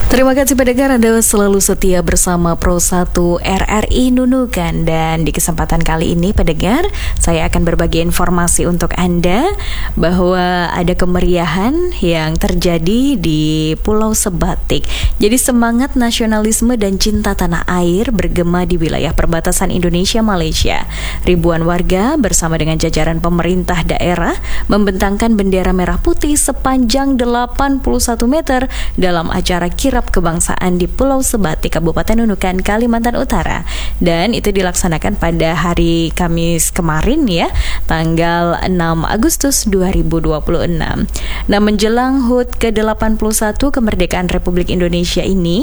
Terima kasih pendengar, Anda selalu setia bersama Pro 1 RRI Nunukan. Dan di kesempatan kali ini pendengar, saya akan berbagi informasi untuk Anda bahwa ada kemeriahan yang terjadi di Pulau Sebatik. Jadi semangat nasionalisme dan cinta tanah air bergema di wilayah perbatasan Indonesia-Malaysia. Ribuan warga bersama dengan jajaran pemerintah daerah membentangkan bendera merah putih sepanjang 81 meter dalam acara kirap kebangsaan di Pulau Sebatik, Kabupaten Nunukan, Kalimantan Utara. Dan itu dilaksanakan pada hari Kamis kemarin ya, tanggal 6 Agustus 2026. Nah, menjelang HUT ke-81 kemerdekaan Republik Indonesia ini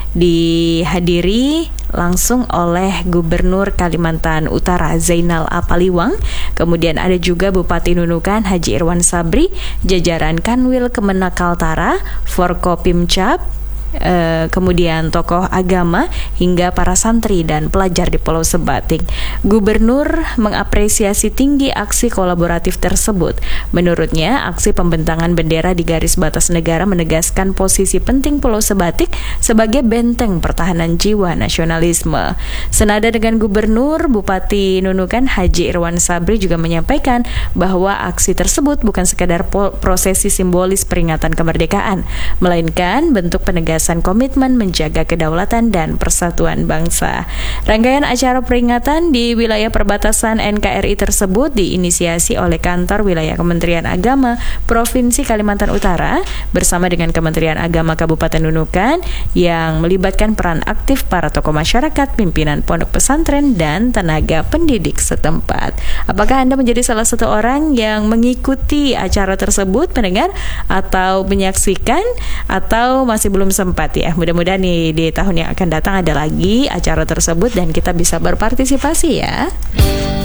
dihadiri langsung oleh Gubernur Kalimantan Utara Zainal Apaliwang, kemudian ada juga Bupati Nunukan Haji Irwan Sabri, jajaran Kanwil Kemenak Kaltara, Forkopimcap, kemudian tokoh agama hingga para santri dan pelajar di Pulau Sebatik. Gubernur mengapresiasi tinggi aksi kolaboratif tersebut. Menurutnya, aksi pembentangan bendera di garis batas negara menegaskan posisi penting Pulau Sebatik sebagai benteng pertahanan jiwa nasionalisme. Senada dengan Gubernur, Bupati Nunukan Haji Irwan Sabri juga menyampaikan bahwa aksi tersebut bukan sekadar prosesi simbolis peringatan kemerdekaan, melainkan bentuk penegasan komitmen menjaga kedaulatan dan persatuan bangsa. Rangkaian acara peringatan di wilayah perbatasan NKRI tersebut diinisiasi oleh Kantor Wilayah Kementerian Agama Provinsi Kalimantan Utara bersama dengan Kementerian Agama Kabupaten Nunukan yang melibatkan peran aktif para tokoh masyarakat, pimpinan pondok pesantren, dan tenaga pendidik setempat. Apakah Anda menjadi salah satu orang yang mengikuti acara tersebut, pendengar, atau menyaksikan, atau masih belum sempat ya? Mudah-mudahan nih di tahun yang akan datang ada lagi acara tersebut dan kita bisa berpartisipasi ya.